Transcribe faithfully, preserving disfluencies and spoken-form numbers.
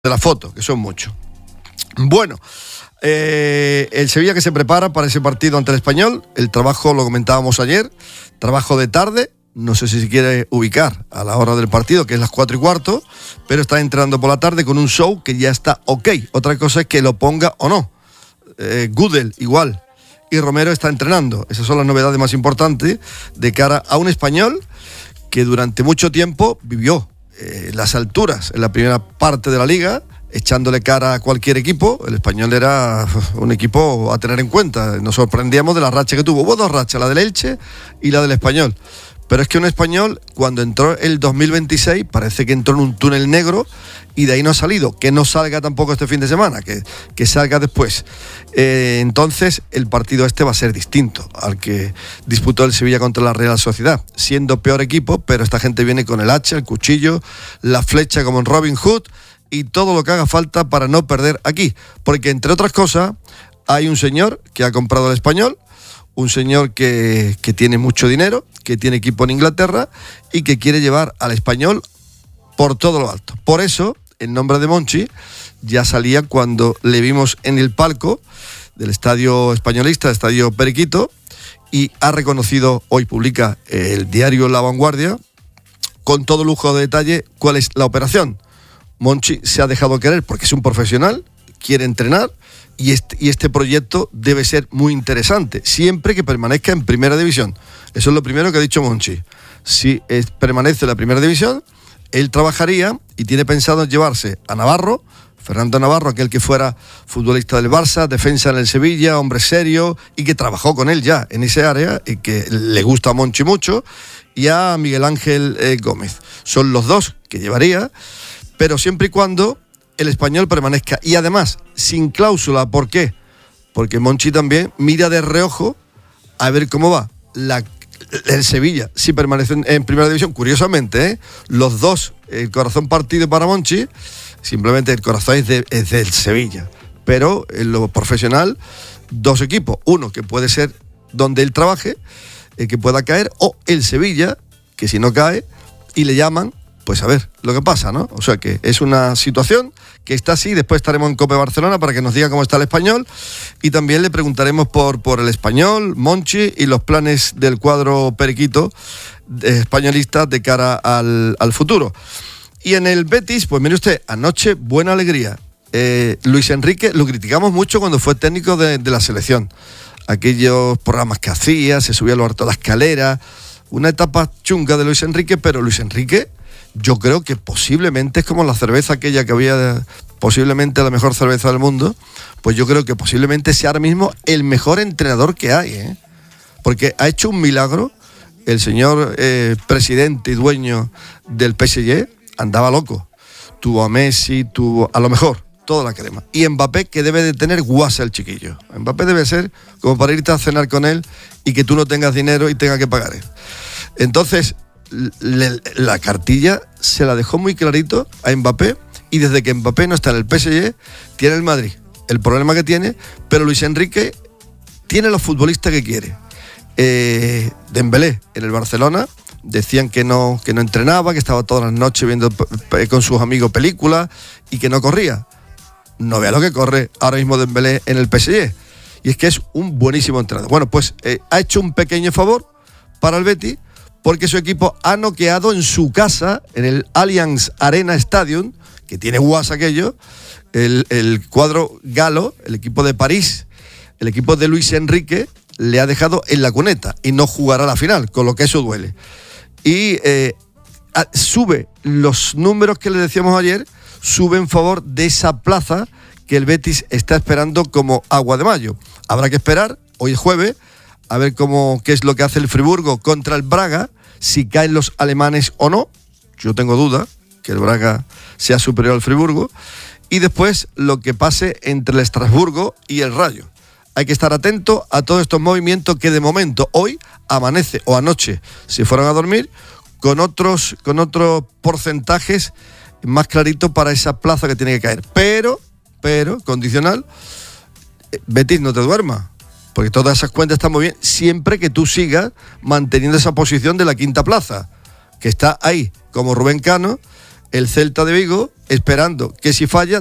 de la foto, que son muchos. Bueno, eh, el Sevilla que se prepara para ese partido ante el Español. El trabajo, lo comentábamos ayer, trabajo de tarde. No sé si se quiere ubicar a la hora del partido, que es las cuatro y cuarto, pero está entrenando por la tarde con un show que ya está ok. Otra cosa es que lo ponga o no. Eh, Gudel igual. Y Romero está entrenando. Esas son las novedades más importantes de cara a un Español que durante mucho tiempo vivió eh, las alturas en la primera parte de la liga, echándole cara a cualquier equipo. El Español era un equipo a tener en cuenta. Nos sorprendíamos de la racha que tuvo. Hubo dos rachas, la del Elche y la del Español. Pero es que un Español, cuando entró el dos mil veintiséis, parece que entró en un túnel negro y de ahí no ha salido. Que no salga tampoco este fin de semana, que, que salga después. Eh, entonces, el partido este va a ser distinto al que disputó el Sevilla contra la Real Sociedad. Siendo peor equipo, pero esta gente viene con el hacha, el cuchillo, la flecha como en Robin Hood y todo lo que haga falta para no perder aquí. Porque, entre otras cosas, hay un señor que ha comprado el Español, un señor que, que tiene mucho dinero, que tiene equipo en Inglaterra y que quiere llevar al Español por todo lo alto. Por eso, el nombre de Monchi ya salía cuando le vimos en el palco del estadio españolista, el estadio Periquito, y ha reconocido, hoy publica el diario La Vanguardia, con todo lujo de detalle, cuál es la operación. Monchi se ha dejado querer porque es un profesional, quiere entrenar, y este, y este proyecto debe ser muy interesante, siempre que permanezca en primera división. Eso es lo primero que ha dicho Monchi. Si es, permanece en la primera división, él trabajaría y tiene pensado llevarse a Navarro, Fernando Navarro, aquel que fuera futbolista del Barça, defensa en el Sevilla, hombre serio, y que trabajó con él ya en ese área, y que le gusta a Monchi mucho, y a Miguel Ángel eh, Gómez. Son los dos que llevaría, pero siempre y cuando el Español permanezca. Y además, sin cláusula. ¿Por qué? Porque Monchi también mira de reojo a ver cómo va la, el Sevilla, si permanece en, en primera división. Curiosamente, ¿eh? los dos, el corazón partido para Monchi, simplemente el corazón es, de, es del Sevilla. Pero en lo profesional, dos equipos. Uno que puede ser donde él trabaje, el que pueda caer, o el Sevilla, que si no cae y le llaman, pues a ver lo que pasa, ¿no? O sea que es una situación que está así. Después estaremos en Cope Barcelona para que nos diga cómo está el Español, y también le preguntaremos por, por el Español, Monchi, y los planes del cuadro Periquito de españolista de cara al, al futuro. Y en el Betis, pues mire usted, anoche buena alegría. Eh, Luis Enrique lo criticamos mucho cuando fue técnico de, de la selección. Aquellos programas que hacía, se subía a lo alto de la escalera, una etapa chunga de Luis Enrique, pero Luis Enrique, yo creo que posiblemente es como la cerveza aquella que había, posiblemente la mejor cerveza del mundo, pues yo creo que posiblemente sea ahora mismo el mejor entrenador que hay, ¿eh? Porque ha hecho un milagro. El señor eh, presidente y dueño del P S G andaba loco. Tuvo a Messi, tuvo a lo mejor toda la crema. Y Mbappé, que debe de tener guasa el chiquillo. Mbappé debe ser como para irte a cenar con él y que tú no tengas dinero y tengas que pagar él. Entonces, Le, la cartilla se la dejó muy clarito a Mbappé, y desde que Mbappé no está en el P S G, tiene el Madrid el problema que tiene, pero Luis Enrique tiene los futbolistas que quiere. eh, Dembélé en el Barcelona decían que no, que no entrenaba, que estaba todas las noches viendo p- con sus amigos películas y que no corría. No vea lo que corre ahora mismo Dembélé en el P S G, y es que es un buenísimo entrenador. Bueno, pues eh, ha hecho un pequeño favor para el Betis, porque su equipo ha noqueado en su casa, en el Allianz Arena Stadium, que tiene guasa aquello, el, el cuadro galo, el equipo de París, el equipo de Luis Enrique, le ha dejado en la cuneta y no jugará la final, con lo que eso duele. Y eh, a, sube los números que le decíamos ayer, sube en favor de esa plaza que el Betis está esperando como agua de mayo. Habrá que esperar, hoy es jueves, a ver cómo, qué es lo que hace el Friburgo contra el Braga, si caen los alemanes o no. Yo tengo duda que el Braga sea superior al Friburgo. Y después lo que pase entre el Estrasburgo y el Rayo. Hay que estar atento a todos estos movimientos que de momento hoy amanece, o anoche se fueron a dormir, con otros, con otros porcentajes más claritos para esa plaza que tiene que caer. Pero, pero, condicional, Betis, no te duermas, porque todas esas cuentas están muy bien, siempre que tú sigas manteniendo esa posición de la quinta plaza, que está ahí, como Rubén Cano, el Celta de Vigo, esperando que si falla